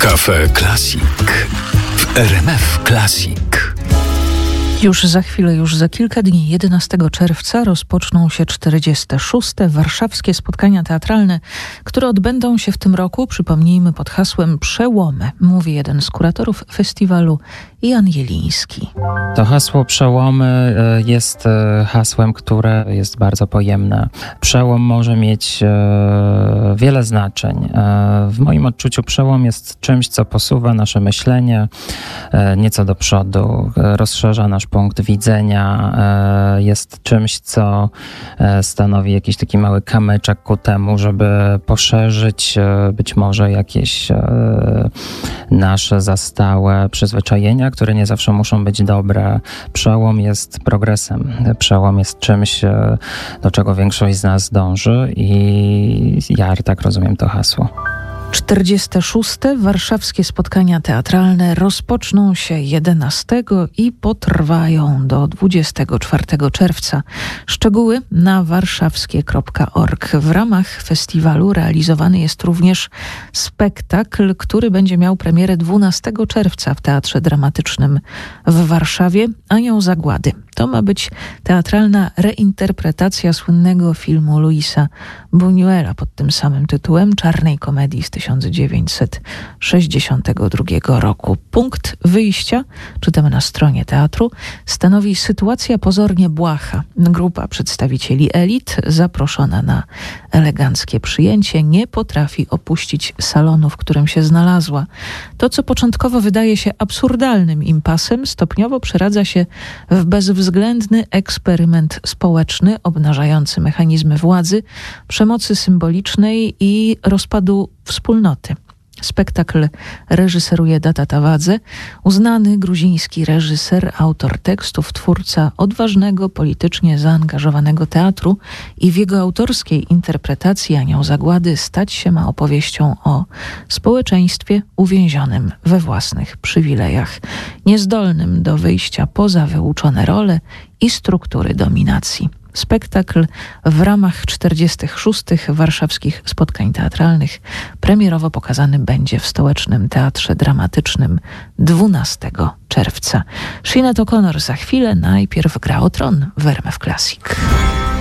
Cafe Classic w RMF Classic. Już za chwilę, już za kilka dni, 11 czerwca rozpoczną się 46. warszawskie spotkania teatralne, które odbędą się w tym roku, przypomnijmy, pod hasłem Przełomy, mówi jeden z kuratorów festiwalu, Jan Jeliński. To hasło Przełomy jest hasłem, które jest bardzo pojemne. Przełom może mieć wiele znaczeń. W moim odczuciu przełom jest czymś, co posuwa nasze myślenie nieco do przodu, rozszerza nasz punkt widzenia, jest czymś, co stanowi jakiś taki mały kamyczek ku temu, żeby poszerzyć być może jakieś nasze zastałe przyzwyczajenia, które nie zawsze muszą być dobre. Przełom jest progresem. Przełom jest czymś, do czego większość z nas dąży i ja tak rozumiem to hasło. 46. warszawskie spotkania teatralne rozpoczną się 11 i potrwają do 24 czerwca. Szczegóły na warszawskie.org. W ramach festiwalu realizowany jest również spektakl, który będzie miał premierę 12 czerwca w Teatrze Dramatycznym w Warszawie. Anioł Zagłady. To ma być teatralna reinterpretacja słynnego filmu Luisa Buñuela pod tym samym tytułem, czarnej komedii z 1962 roku. Punkt wyjścia, czytamy na stronie teatru, stanowi sytuacja pozornie błaha. Grupa przedstawicieli elit, zaproszona na eleganckie przyjęcie, nie potrafi opuścić salonu, w którym się znalazła. To, co początkowo wydaje się absurdalnym impasem, stopniowo przeradza się w bezwzględny eksperyment społeczny, obnażający mechanizmy władzy, przemocy symbolicznej i rozpadu wspólnoty. Spektakl reżyseruje Datta Tawadze, uznany gruziński reżyser, autor tekstów, twórca odważnego, politycznie zaangażowanego teatru i w jego autorskiej interpretacji Anioł Zagłady stać się ma opowieścią o społeczeństwie uwięzionym we własnych przywilejach, niezdolnym do wyjścia poza wyuczone role i struktury dominacji. Spektakl w ramach 46. warszawskich spotkań teatralnych premierowo pokazany będzie w Stołecznym Teatrze Dramatycznym 12 czerwca. Sinead O'Connor za chwilę, najpierw Gra o Tron w RMF Classic.